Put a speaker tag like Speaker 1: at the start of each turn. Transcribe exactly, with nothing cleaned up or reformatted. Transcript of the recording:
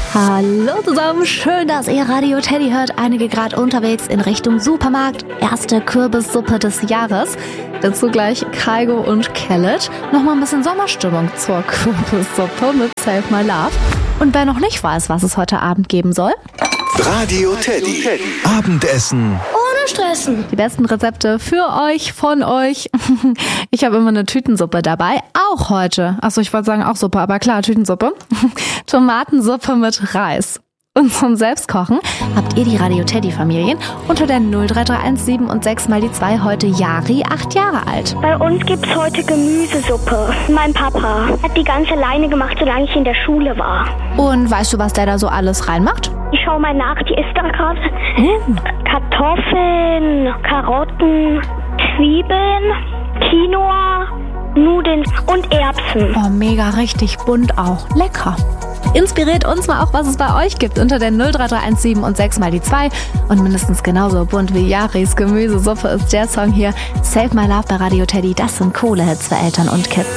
Speaker 1: Hallo zusammen, schön, dass ihr Radio Teddy hört. Einige gerade unterwegs in Richtung Supermarkt. Erste Kürbissuppe des Jahres. Dazu gleich Kaigo und Kellet. Nochmal ein bisschen Sommerstimmung zur Kürbissuppe mit Save My Love. Und wer noch nicht weiß, was es heute Abend geben soll:
Speaker 2: Radio Teddy. Abendessen
Speaker 3: ohne Stressen.
Speaker 1: Die besten Rezepte für euch, von euch. Ich habe immer eine Tütensuppe dabei. Auch heute. Achso, ich wollte sagen auch Suppe, aber klar, Tütensuppe. Tomatensuppe mit Reis. Und zum Selbstkochen habt ihr die Radio Teddy Familien unter der null drei drei eins sieben und sechs mal die zwei, heute Jari, acht Jahre alt.
Speaker 3: Bei uns gibt's heute Gemüsesuppe. Mein Papa hat die ganz alleine gemacht, solange ich in der Schule war.
Speaker 1: Und weißt du, was der da so alles reinmacht?
Speaker 3: Ich schau mal nach, die ist da gerade. Mm. Kartoffeln, Karotten, Zwiebeln, Quinoa, Nudeln und Erbsen.
Speaker 1: Oh, mega, richtig bunt auch. Lecker. Inspiriert uns mal auch, was es bei euch gibt, unter der null drei drei eins sieben und sechs mal die zwei. Und mindestens genauso bunt wie Jaris Gemüsesuppe ist der Song hier. Save My Love bei Radio Teddy. Das sind Kohlehits für Eltern und Kids.